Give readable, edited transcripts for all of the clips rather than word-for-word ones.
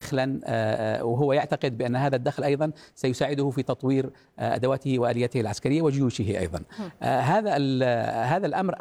دخلا، وهو يعتقد بأن هذا الدخل أيضا سيساعده في تطوير أدواته وآلياته العسكرية وجيوشه أيضا. هذا الأمر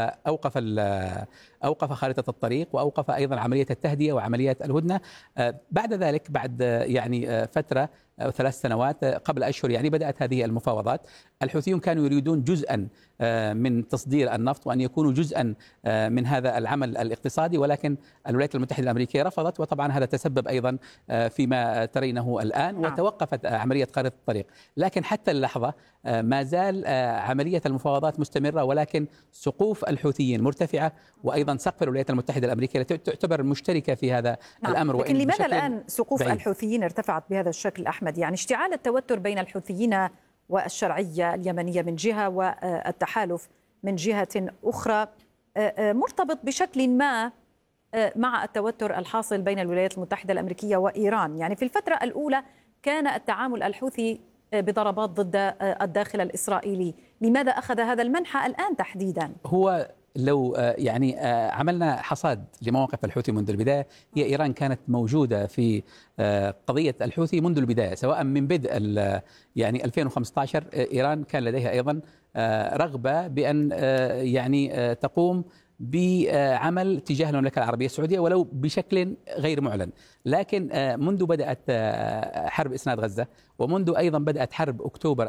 أوقف خارطة الطريق، وأوقف أيضا عملية التهدئة وعملية الهدنة. بعد ذلك، بعد يعني فترة أو 3 سنوات قبل أشهر يعني بدأت هذه المفاوضات. الحوثيون كانوا يريدون جزءا من تصدير النفط وأن يكونوا جزءا من هذا العمل الاقتصادي، ولكن الولايات المتحدة الأمريكية رفضت، وطبعا هذا تسبب أيضا فيما ترينه الآن، وتوقفت عملية خارطة الطريق. لكن حتى اللحظة ما زال عملية المفاوضات مستمرة، ولكن سقوف الحوثيين مرتفعة، وأيضا سقف الولايات المتحدة الأمريكية تعتبر مشتركة في هذا الأمر. لكن لماذا الآن سقوف الحوثيين ارتفعت بهذا الشكل أحمد؟ يعني اشتعال التوتر بين الحوثيين والشرعية اليمنية من جهة والتحالف من جهة أخرى مرتبط بشكل ما مع التوتر الحاصل بين الولايات المتحدة الأمريكية وإيران. يعني في الفترة الأولى كان التعامل الحوثي بضربات ضد الداخل الإسرائيلي، لماذا أخذ هذا المنحى الآن تحديدا؟ هو لو يعني عملنا حصاد لمواقف الحوثي منذ البداية، هي إيران كانت موجودة في قضية الحوثي منذ البداية، سواء من بدء يعني 2015 إيران كان لديها أيضا رغبة بأن يعني تقوم بعمل تجاه المملكة العربية السعودية ولو بشكل غير معلن. لكن منذ بدأت حرب إسناد غزة، ومنذ أيضا بدأت حرب أكتوبر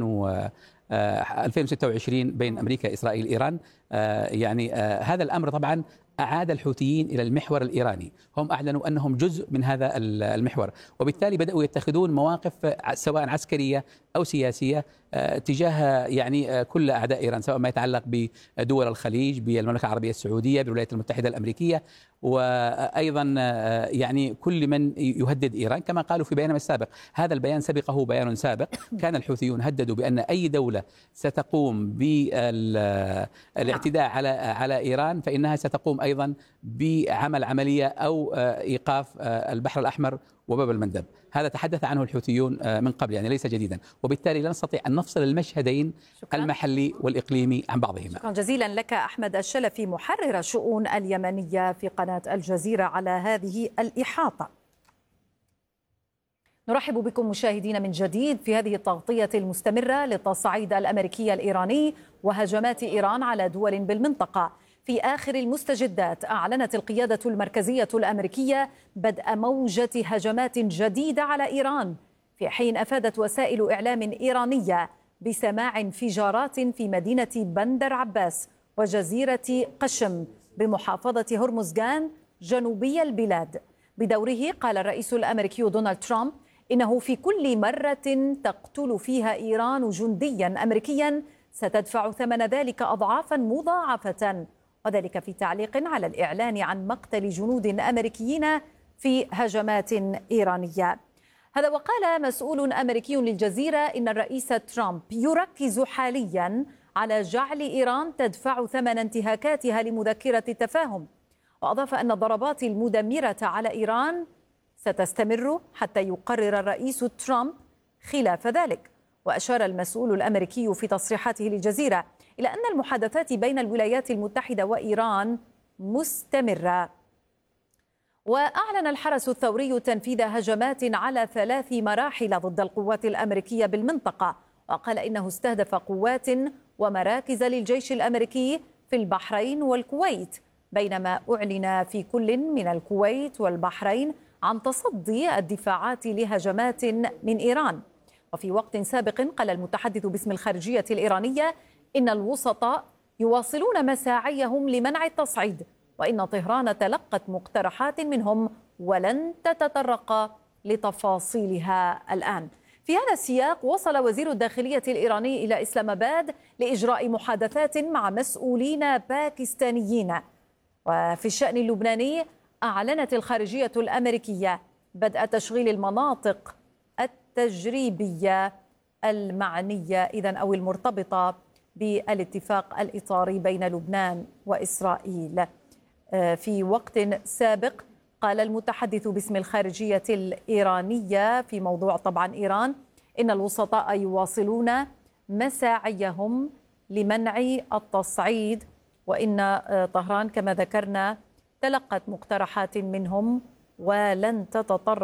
2026 بين أمريكا إسرائيل إيران، يعني هذا الأمر طبعا أعاد الحوثيين إلى المحور الإيراني. هم أعلنوا أنهم جزء من هذا المحور، وبالتالي بدأوا يتخذون مواقف سواء عسكرية أو سياسية تجاه يعني كل أعداء إيران، سواء ما يتعلق بدول الخليج، بالمملكة العربية السعودية، بالولايات المتحدة الأمريكية، وأيضا يعني كل من يهدد إيران. كما قالوا في بيانهم السابق، هذا البيان سبقه بيان سابق، كان الحوثيون هددوا بأن أي دولة ستقوم بالاعتداء على إيران فإنها ستقوم أيضا بعمل عملية أو إيقاف البحر الأحمر وباب المندب. هذا تحدث عنه الحوثيون من قبل، يعني ليس جديدا، وبالتالي لا نستطيع أن نفصل المشهدين المحلي والإقليمي عن بعضهما. شكرا جزيلا لك أحمد الشلفي، محرر الشؤون اليمنية في قناة الجزيرة، على هذه الإحاطة. نرحب بكم مشاهدينا من جديد في هذه التغطية المستمرة للتصعيد الأمريكي الإيراني وهجمات إيران على دول بالمنطقة. في آخر المستجدات أعلنت القيادة المركزية الأمريكية بدء موجة هجمات جديدة على إيران، في حين أفادت وسائل إعلام إيرانية بسماع انفجارات في مدينة بندر عباس وجزيرة قشم بمحافظة هرمزغان جنوبي البلاد. بدوره قال الرئيس الأمريكي دونالد ترامب إنه في كل مرة تقتل فيها إيران جنديا أمريكيا ستدفع ثمن ذلك أضعافا مضاعفة، وذلك في تعليق على الإعلان عن مقتل جنود أمريكيين في هجمات إيرانية. هذا وقال مسؤول أمريكي للجزيرة إن الرئيس ترامب يركز حاليا على جعل إيران تدفع ثمن انتهاكاتها لمذكرة التفاهم، وأضاف أن الضربات المدمرة على إيران ستستمر حتى يقرر الرئيس ترامب خلاف ذلك. وأشار المسؤول الأمريكي في تصريحاته للجزيرة إلى أن المحادثات بين الولايات المتحدة وإيران مستمرة. وأعلن الحرس الثوري تنفيذ هجمات على 3 مراحل ضد القوات الأمريكية بالمنطقة، وقال إنه استهدف قوات ومراكز للجيش الأمريكي في البحرين والكويت، بينما أعلن في كل من الكويت والبحرين عن تصدي الدفاعات لهجمات من إيران. وفي وقت سابق قال المتحدث باسم الخارجية الإيرانية إن الوسطاء يواصلون مساعيهم لمنع التصعيد، وإن طهران تلقت مقترحات منهم ولن تتطرق لتفاصيلها الآن. في هذا السياق وصل وزير الداخلية الإيراني إلى إسلام آباد لإجراء محادثات مع مسؤولين باكستانيين. وفي الشأن اللبناني أعلنت الخارجية الأمريكية بدء تشغيل المناطق التجريبية المعنية أو المرتبطة بالاتفاق الإطاري بين لبنان وإسرائيل. في وقت سابق قال المتحدث باسم الخارجية الإيرانية في موضوع طبعا إيران إن الوسطاء يواصلون مساعيهم لمنع التصعيد، وإن طهران كما ذكرنا تلقت مقترحات منهم ولن تتطرق